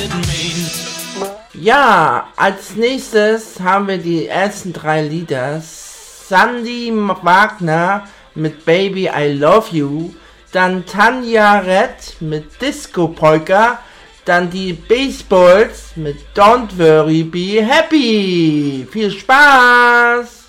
Ja, als nächstes haben wir die ersten 3 Lieder. Sandy Wagner mit Baby I Love You, dann Tanja Rett mit Disco Polka, dann die Baseballs mit Don't Worry Be Happy. Viel Spaß!